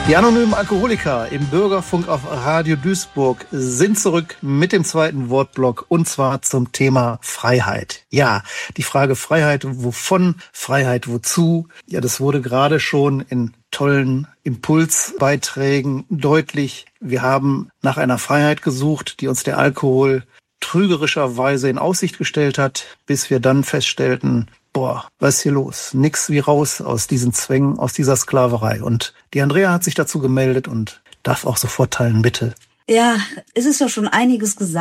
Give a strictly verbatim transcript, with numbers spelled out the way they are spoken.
Die anonymen Alkoholiker im Bürgerfunk auf Radio Duisburg sind zurück mit dem zweiten Wortblock und zwar zum Thema Freiheit. Ja, die Frage Freiheit, wovon, Freiheit, wozu? Ja, das wurde gerade schon in tollen Impulsbeiträgen deutlich. Wir haben nach einer Freiheit gesucht, die uns der Alkohol trügerischerweise in Aussicht gestellt hat, bis wir dann feststellten, boah, was ist hier los? Nix wie raus aus diesen Zwängen, aus dieser Sklaverei. Und die Andrea hat sich dazu gemeldet und darf auch sofort teilen, bitte. Ja, es ist ja schon einiges gesagt.